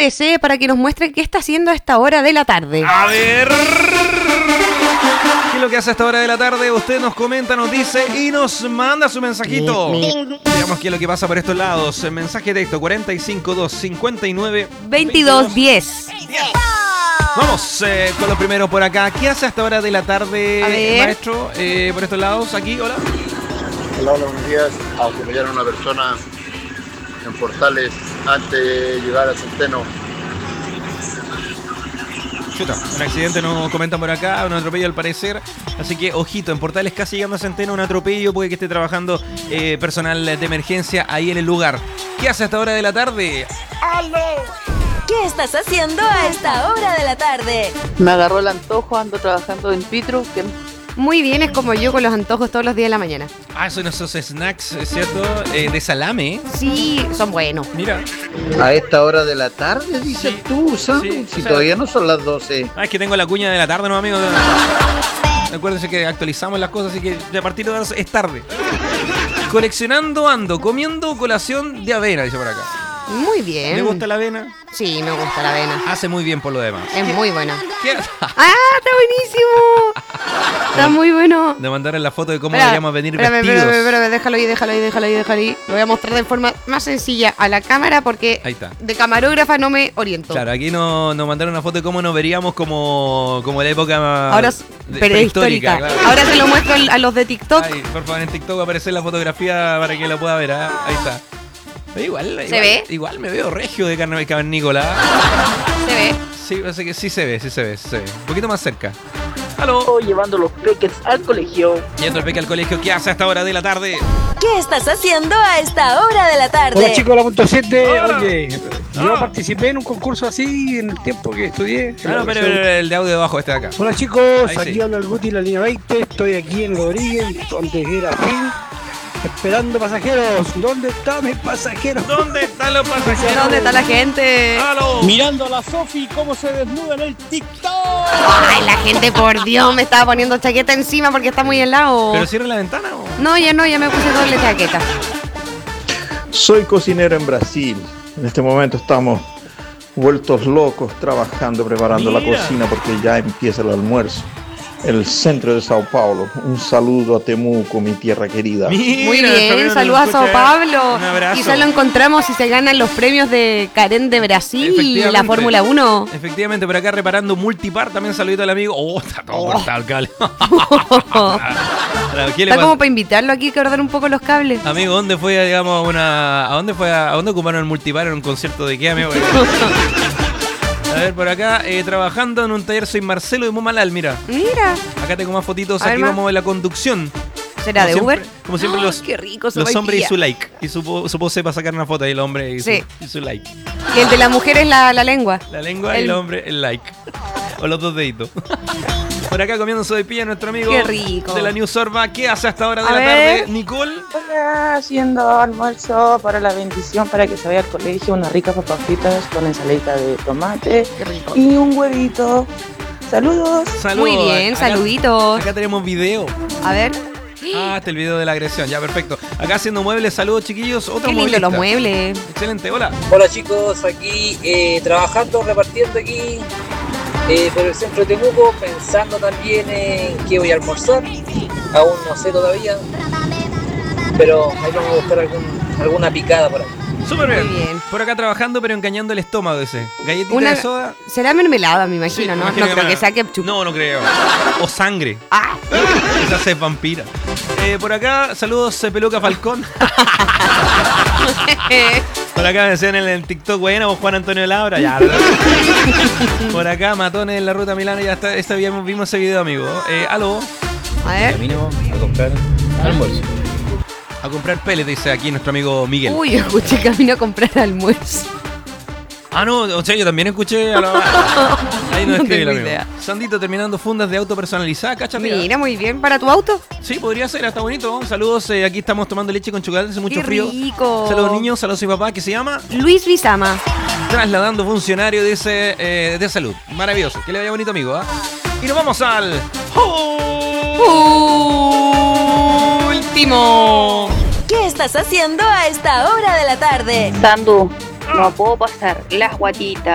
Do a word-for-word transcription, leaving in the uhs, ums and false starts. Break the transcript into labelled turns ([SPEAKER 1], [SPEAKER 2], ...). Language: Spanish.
[SPEAKER 1] parece? Para que nos muestre qué está haciendo a esta hora de la tarde.
[SPEAKER 2] A ver... ¿Qué es lo que hace a esta hora de la tarde? Usted nos comenta, nos dice y nos manda su mensajito. Veamos qué es lo que pasa por estos lados. El mensaje de texto cuatro cinco dos cinco nueve
[SPEAKER 1] veintidós diez.
[SPEAKER 2] Vamos eh, con los primeros por acá. ¿Qué hace a esta hora de la tarde,
[SPEAKER 1] A ver.
[SPEAKER 2] maestro? Eh, por estos lados, aquí, hola.
[SPEAKER 3] Hola, hola, buenos días. Atropellar a una persona en Portales antes de llegar a Centeno.
[SPEAKER 2] Chuta, un accidente nos comentan por acá, un atropello al parecer. Así que, ojito, en Portales casi llegando a Centeno, un atropello, puede que esté trabajando eh, personal de emergencia ahí en el lugar. ¿Qué hace a esta hora de la tarde?
[SPEAKER 4] ¿Qué estás haciendo a esta hora de la tarde?
[SPEAKER 5] Me agarró el antojo, ando trabajando en Pitru. Que...
[SPEAKER 1] Muy bien, es como yo con los antojos todos los días de la mañana.
[SPEAKER 2] Ah, son esos snacks, ¿es cierto? Eh, de salame.
[SPEAKER 1] Sí, son buenos.
[SPEAKER 2] Mira.
[SPEAKER 6] A esta hora de la tarde, dices
[SPEAKER 2] Sí,
[SPEAKER 6] tú, Sam.
[SPEAKER 2] sí,
[SPEAKER 6] Si
[SPEAKER 2] o sea-
[SPEAKER 6] todavía no son las doce.
[SPEAKER 2] Ah, es que tengo la cuña de la tarde, ¿no, amigo? Acuérdense que actualizamos las cosas, así que a partir de ahora es tarde. Coleccionando ando, comiendo colación de avena, dice por acá.
[SPEAKER 1] Muy bien.
[SPEAKER 2] ¿Le gusta la avena?
[SPEAKER 1] Sí, me gusta la avena.
[SPEAKER 2] Hace muy bien por lo demás.
[SPEAKER 1] Es muy buena.
[SPEAKER 2] ¿Qué?
[SPEAKER 1] ¡Ah, está buenísimo! Está muy bueno.
[SPEAKER 2] De mandarle la foto de cómo
[SPEAKER 1] Espera,
[SPEAKER 2] deberíamos venir
[SPEAKER 1] espérame,
[SPEAKER 2] vestidos.
[SPEAKER 1] espérame, espérame, déjalo ahí, déjalo ahí, déjalo ahí, déjalo ahí. Lo voy a mostrar de forma más sencilla a la cámara porque
[SPEAKER 2] Ahí está.
[SPEAKER 1] de camarógrafa no me oriento.
[SPEAKER 2] Claro, aquí nos, nos mandaron una foto de cómo nos veríamos como, como la época
[SPEAKER 1] Ahora es
[SPEAKER 2] de-
[SPEAKER 1] prehistórica.
[SPEAKER 2] claro.
[SPEAKER 1] Ahora se lo muestro a los de TikTok.
[SPEAKER 2] Ay, por favor, en TikTok va a aparecer la fotografía para que la pueda ver. ¿ah? Ahí está. Pero igual, igual,
[SPEAKER 1] ve?
[SPEAKER 2] igual me veo regio de carne cavernícola.
[SPEAKER 1] Se ve.
[SPEAKER 2] Sí, parece que sí se ve, sí se ve, sí se ve. Un poquito más cerca. ¡Aló!
[SPEAKER 5] Llevando los peques al colegio.
[SPEAKER 2] Yendo el peque al colegio, ¿qué hace a esta hora de la tarde?
[SPEAKER 4] ¿Qué estás haciendo a esta hora de la tarde?
[SPEAKER 7] Hola chicos, la punto siete.
[SPEAKER 2] Hola.
[SPEAKER 7] Oye, yo
[SPEAKER 2] Ah.
[SPEAKER 7] participé en un concurso así en el tiempo que estudié.
[SPEAKER 2] Ah, no, pero, pero el de audio de abajo, este de acá.
[SPEAKER 7] Hola chicos,
[SPEAKER 2] Ahí
[SPEAKER 7] aquí
[SPEAKER 2] sí.
[SPEAKER 7] habla el Guti, la línea veinte. Estoy aquí en Rodríguez, donde era fin. Esperando pasajeros. ¿Dónde están mis pasajeros?
[SPEAKER 2] ¿Dónde están los pasajeros?
[SPEAKER 1] ¿Dónde está la gente?
[SPEAKER 2] ¡Aló!
[SPEAKER 7] Mirando a la Sofi cómo se desnuda en el TikTok.
[SPEAKER 1] Ay, la gente, por Dios, me estaba poniendo chaqueta encima porque está muy helado.
[SPEAKER 2] ¿Pero cierra la ventana o...?
[SPEAKER 1] No, ya no, ya me puse doble chaqueta.
[SPEAKER 3] Soy cocinero en Brasil. En este momento estamos vueltos locos trabajando, preparando
[SPEAKER 2] Mira.
[SPEAKER 3] la cocina porque ya empieza el almuerzo. El centro de Sao Paulo. Un saludo a Temuco, mi tierra querida.
[SPEAKER 2] Mira,
[SPEAKER 1] Muy
[SPEAKER 2] el
[SPEAKER 1] bien,
[SPEAKER 2] Fabián
[SPEAKER 1] saludos
[SPEAKER 2] nos
[SPEAKER 1] a Sao
[SPEAKER 2] escucha.
[SPEAKER 1] Pablo.
[SPEAKER 2] Un abrazo.
[SPEAKER 1] Quizás lo encontramos si se ganan los premios de Karen de Brasil y la
[SPEAKER 2] Efectivamente.
[SPEAKER 1] Fórmula uno.
[SPEAKER 2] Efectivamente, por acá reparando multipar, también saludito al amigo. Oh, está todo
[SPEAKER 1] Oh.
[SPEAKER 2] cortado el cable. ¿Qué le
[SPEAKER 1] Está como
[SPEAKER 2] pasa?
[SPEAKER 1] para invitarlo aquí que ordenar un poco los cables.
[SPEAKER 2] Amigo, ¿dónde fue, digamos, a una. ¿A dónde fue a, a dónde ocuparon el multipar en un concierto de qué, amigo? A ver, por acá, eh, trabajando en un taller, soy Marcelo de Mumalal, mira.
[SPEAKER 1] Mira,
[SPEAKER 2] Acá tengo más fotitos,
[SPEAKER 1] A ver,
[SPEAKER 2] aquí
[SPEAKER 1] más.
[SPEAKER 2] vamos a ver la conducción.
[SPEAKER 1] ¿será
[SPEAKER 2] Como
[SPEAKER 1] de
[SPEAKER 2] siempre-
[SPEAKER 1] Uber?
[SPEAKER 2] Como siempre,
[SPEAKER 1] ¡Ay,
[SPEAKER 2] los,
[SPEAKER 1] qué rico
[SPEAKER 2] los
[SPEAKER 1] sopaipilla!
[SPEAKER 2] hombres y su like. Y su, po- su pose para sacar una foto ahí, el hombre y,
[SPEAKER 1] Sí.
[SPEAKER 2] su, y su like.
[SPEAKER 1] Y el de la mujer es la, la lengua.
[SPEAKER 2] La lengua y
[SPEAKER 1] El-
[SPEAKER 2] el hombre, el like. O los dos deditos. Por acá comiendo sopaipilla nuestro amigo
[SPEAKER 1] Qué rico.
[SPEAKER 2] de la New Sorba. ¿Qué hace hasta ahora de
[SPEAKER 1] A
[SPEAKER 2] la
[SPEAKER 1] ver.
[SPEAKER 2] tarde? Nicole.
[SPEAKER 5] Hola, haciendo almuerzo para la bendición para que se vaya al colegio. Unas ricas papas fritas con ensaladita de tomate
[SPEAKER 1] Qué rico.
[SPEAKER 5] y un huevito. Saludos.
[SPEAKER 2] Saludos.
[SPEAKER 1] Muy bien,
[SPEAKER 2] Acá-
[SPEAKER 1] saluditos.
[SPEAKER 2] Acá tenemos video.
[SPEAKER 1] A ver.
[SPEAKER 2] Ah, este el video de la agresión. Ya, perfecto. Acá haciendo muebles. Saludos, chiquillos. Otro
[SPEAKER 1] Qué lindo
[SPEAKER 2] mueblista.
[SPEAKER 1] los muebles.
[SPEAKER 2] Excelente. Hola.
[SPEAKER 8] Hola chicos, aquí eh, trabajando, repartiendo aquí eh, por el centro de Temuco, pensando también en qué voy a almorzar, aún no sé todavía, pero ahí vamos a buscar algún, alguna picada por ahí.
[SPEAKER 2] Súper bien.
[SPEAKER 1] Muy bien.
[SPEAKER 2] Por acá trabajando, pero engañando el estómago ese. Galletita
[SPEAKER 1] Una-
[SPEAKER 2] de soda.
[SPEAKER 1] Será mermelada, me imagino,
[SPEAKER 2] Sí,
[SPEAKER 1] ¿no?
[SPEAKER 2] imagino
[SPEAKER 1] No creo
[SPEAKER 2] me-
[SPEAKER 1] que sea ketchup.
[SPEAKER 2] No, no creo. O sangre.
[SPEAKER 1] Ah,
[SPEAKER 2] Esa se es vampira. Eh, por acá, saludos, eh, Peluca Falcón. Por acá me decían en el TikTok, bueno, vos Juan Antonio Labra. Ya. Por acá, Matones en la ruta Milano. Ya está, este, vimos, vimos ese video, amigo. Eh, aló.
[SPEAKER 1] a ver.
[SPEAKER 8] Camino a comprar almuerzo.
[SPEAKER 2] A comprar pellets, dice aquí nuestro amigo Miguel.
[SPEAKER 1] Uy, escuché camino a comprar almuerzo.
[SPEAKER 2] Ah, no, o sea, yo también escuché a la... Ahí no
[SPEAKER 1] No
[SPEAKER 2] escribe el
[SPEAKER 1] tengo
[SPEAKER 2] amigo.
[SPEAKER 1] idea.
[SPEAKER 2] Sandito terminando fundas de auto personalizada, cacha. mira.
[SPEAKER 1] Mira, muy bien. ¿Para tu auto?
[SPEAKER 2] Sí, podría ser, está bonito. Saludos, eh, aquí estamos tomando leche con chocolate, hace mucho
[SPEAKER 1] Qué
[SPEAKER 2] frío.
[SPEAKER 1] rico.
[SPEAKER 2] Saludos niños, saludos a mi papá, que se llama
[SPEAKER 1] Luis Bizama.
[SPEAKER 2] Trasladando Funcionario de, ese, eh, de Salud. Maravilloso, que le vaya bonito, amigo. ¿ah? Y nos vamos al...
[SPEAKER 1] Último.
[SPEAKER 4] ¿Qué estás haciendo a esta hora de la tarde?
[SPEAKER 5] Sandu, no puedo pasar las guatitas.